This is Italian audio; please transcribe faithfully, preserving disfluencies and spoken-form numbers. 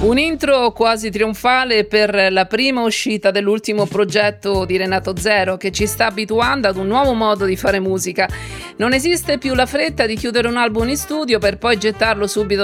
Un intro quasi trionfale per la prima uscita dell'ultimo progetto di Renato Zero, che ci sta abituando ad un nuovo modo di fare musica. Non esiste più la fretta di chiudere un album in studio per poi gettarlo subito